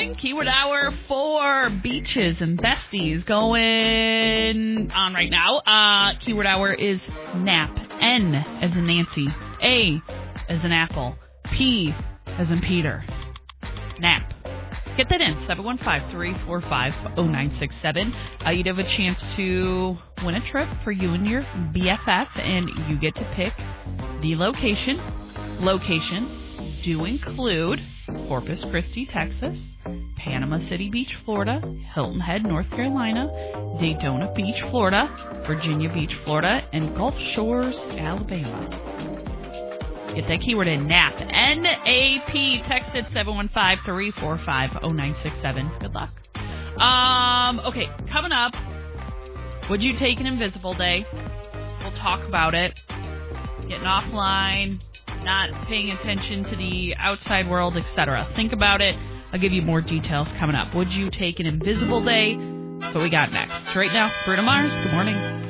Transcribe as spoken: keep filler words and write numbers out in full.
morning. Keyword hour for beaches and besties going on right now. Uh, keyword hour is nap. N as in Nancy. A as in apple. P as in Peter. Nap. Get that in, seven one five, three four five, zero nine six seven. Uh, you'd have a chance to win a trip for you and your B F F, and you get to pick the location. Locations do include Corpus Christi, Texas, Panama City Beach, Florida, Hilton Head, North Carolina, Daytona Beach, Florida, Virginia Beach, Florida, and Gulf Shores, Alabama. Get that keyword in, nap. N A P. Text it seven one five, three four five, zero nine six seven. Good luck. Um, okay, coming up, would you take an invisible day? We'll talk about it. Getting offline, not paying attention to the outside world, et cetera. Think about it. I'll give you more details coming up. Would you take an invisible day? That's what we got next. Right now, Bruno Mars, good morning.